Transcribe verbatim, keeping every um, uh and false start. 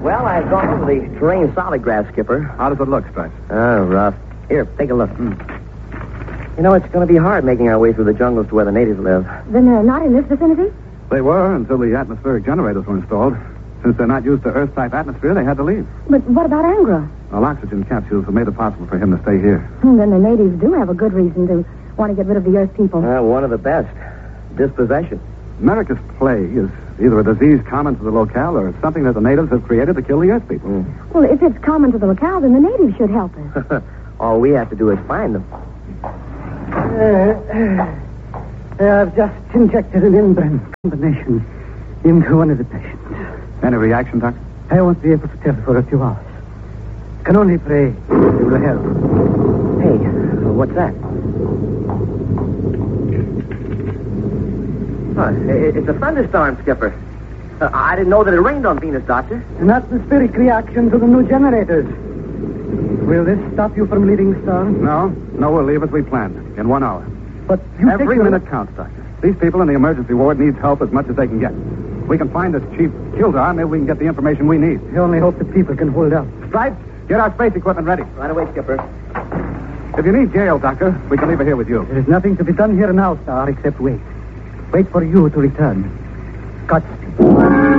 Well, I've gone over the terrain solid Skipper. How does it look, Stripes? Oh, rough. Here, take a look. Mm. You know, it's going to be hard making our way through the jungles to where the natives live. Then they're not in this vicinity? They were until the atmospheric generators were installed. Since they're not used to Earth-type atmosphere, they had to leave. But what about Angra? Well, oxygen capsules have made it possible for him to stay here. Hmm, then the natives do have a good reason to want to get rid of the Earth people. Uh, one of the best. Dispossession. America's plague is either a disease common to the locale or something that the natives have created to kill the Earth people. Mm. Well, if it's common to the locale, then the natives should help us. All we have to do is find them. Uh, uh, I've just injected an inbred combination into one of the patients. Any reaction, Doctor? I won't be able to tell for a few hours. Can only pray it will help. Hey, what's that? Oh, it's a thunderstorm, Skipper. Uh, I didn't know that it rained on Venus, Doctor. An atmospheric reaction to the new generators. Will this stop you from leaving Star? No. No, we'll leave as we planned. In one hour. But you Every take minute your... counts, Doctor. These people in the emergency ward need help as much as they can get. If we can find this Chief Kildar, maybe we can get the information we need. I only hope the people can hold out. Stripes, get our space equipment ready. Right away, Skipper. If you need Gail, Doctor, we can leave her here with you. There is nothing to be done here now, Star, except wait. Wait for you to return. Cut